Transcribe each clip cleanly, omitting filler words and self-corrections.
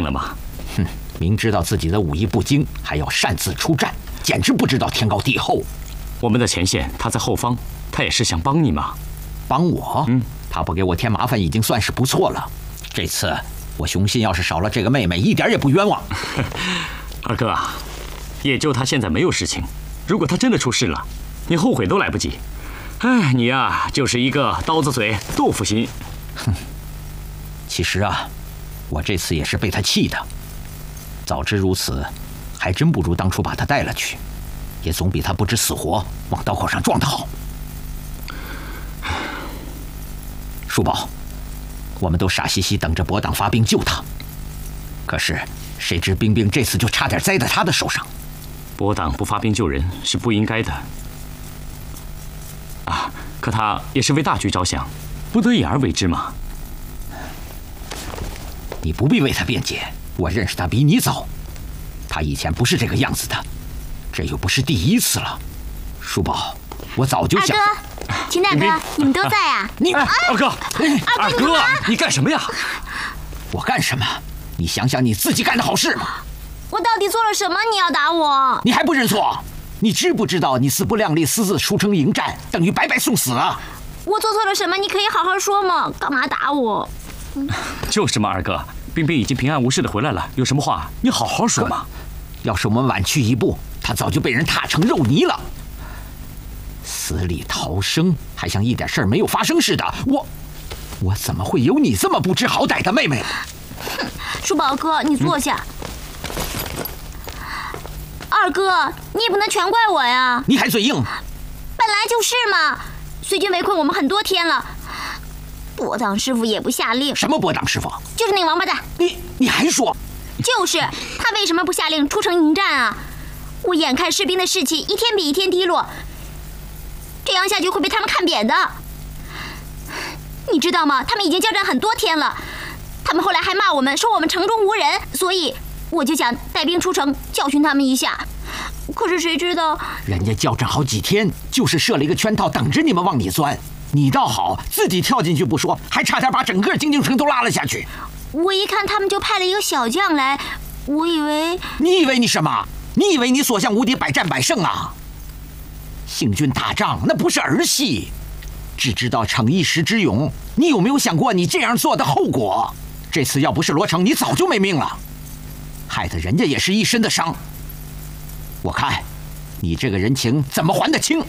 了吗？ 哼，明知道自己的武艺不精，还要擅自出战，简直不知道天高地厚。 我们的前线他在后方，他也是想帮你嘛。 帮我？他不给我添麻烦已经算是不错了。这次我雄心要是少了这个妹妹，一点也不冤枉。 二哥啊，也就他现在没有事情，如果他真的出事了，你后悔都来不及。哎，你呀，就是一个刀子嘴豆腐心。 哼，其实啊，我这次也是被他气的。早知如此，还真不如当初把他带了去，也总比他不知死活往刀口上撞的好。叔宝，我们都傻兮兮等着伯党发兵救他，可是谁知冰冰这次就差点栽在他的手上。 伯党不发兵救人是不应该的啊，可他也是为大局着想，不得已而为之嘛。 你不必为他辩解，我认识他比你早，他以前不是这个样子的，这又不是第一次了。叔宝，我早就想。 二哥，秦大哥，你们都在啊？ 你二哥，二哥，你干什么呀？ 我干什么？你想想你自己干的好事吗？ 我到底做了什么？你要打我？ 你还不认错？你知不知道你自不量力私自出城迎战，等于白白送死啊？ 我做错了什么？你可以好好说嘛，干嘛打我？ 就是嘛，二哥，冰冰已经平安无事的回来了，有什么话你好好说嘛。 要是我们晚去一步，他早就被人踏成肉泥了。死里逃生，还像一点事儿没有发生似的。我怎么会有你这么不知好歹的妹妹？ 叔宝哥，你坐下。二哥，你也不能全怪我呀。 你还嘴硬？ 本来就是嘛。随军围困我们很多天了，伯党师傅也不下令。 什么伯党师傅？ 就是那个王八蛋。 你还说？ 就是他为什么不下令出城迎战啊？我眼看士兵的士气一天比一天低落，这样下去会被他们看扁的。你知道吗？他们已经交战很多天了，他们后来还骂我们，说我们城中无人，所以我就想带兵出城教训他们一下。可是谁知道， 人家交战好几天，就是设了一个圈套，等着你们往里钻。你倒好，自己跳进去不说，还差点把整个京津城都拉了下去。 我一看他们就派了一个小将来，我以为…… 你以为你什么？你以为你所向无敌，百战百胜啊？行军打仗那不是儿戏，只知道逞一时之勇。你有没有想过你这样做的后果？这次要不是罗成，你早就没命了，害得人家也是一身的伤。我看你这个人情怎么还得清？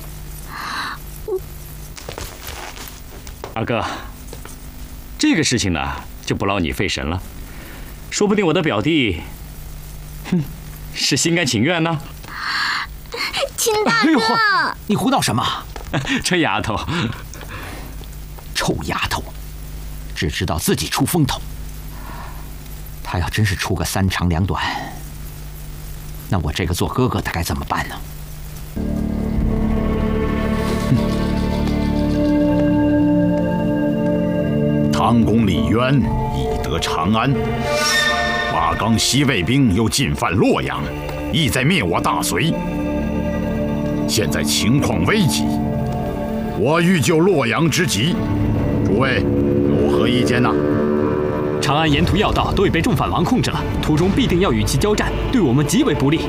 二哥，这个事情呢，就不劳你费神了。说不定我的表弟，是心甘情愿呢。 秦大哥， 你胡闹什么？ 这丫头， 臭丫头，只知道自己出风头。她要真是出个三长两短，那我这个做哥哥的该怎么办呢？ 唐公李渊已得长安，瓦岗西魏兵又进犯洛阳，意在灭我大隋。现在情况危急，我欲救洛阳之急，诸位有何意见呢？ 长安沿途要道都已被众反王控制了，途中必定要与其交战，对我们极为不利。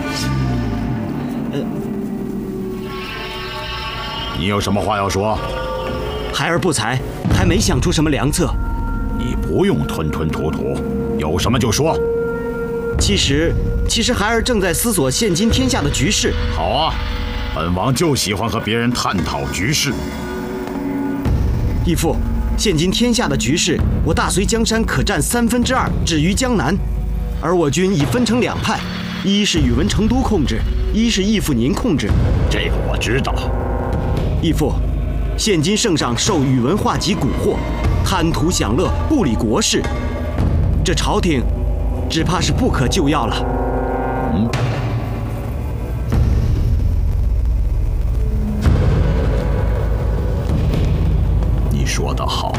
你有什么话要说？ 孩儿不才，还没想出什么良策。 你不用吞吞吐吐，有什么就说。 其实孩儿正在思索现今天下的局势。 好啊，本王就喜欢和别人探讨局势。 义父，现今天下的局势，我大隋江山可占2/3，止于江南，而我军已分成两派，一是宇文成都控制，一是义父您控制。 这个我知道。 义父，现今圣上受宇文化及蛊惑，贪图享乐，不理国事，这朝廷只怕是不可救药了。 你说得好，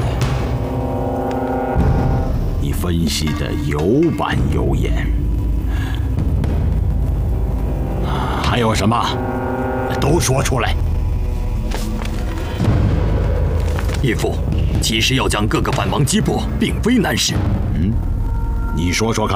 你分析的有板有眼。还有什么？都说出来。 义父，其实要将各个反王击破，并非难事。 你说说看。